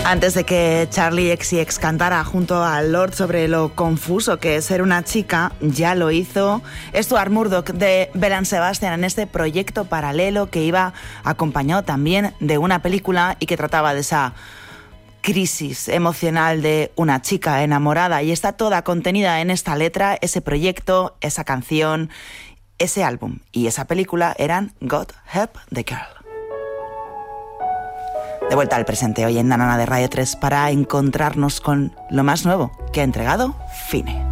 Antes de que Charli XCX cantara junto a Lorde sobre lo confuso que es ser una chica, ya lo hizo Stuart Murdoch de Belle and Sebastian en este proyecto paralelo que iba acompañado también de una película y que trataba de esa crisis emocional de una chica enamorada, y está toda contenida en esta letra. Ese proyecto, esa canción, ese álbum y esa película eran God Help the Girl. De vuelta al presente hoy en Nanana de Radio 3 para encontrarnos con lo más nuevo que ha entregado Fine.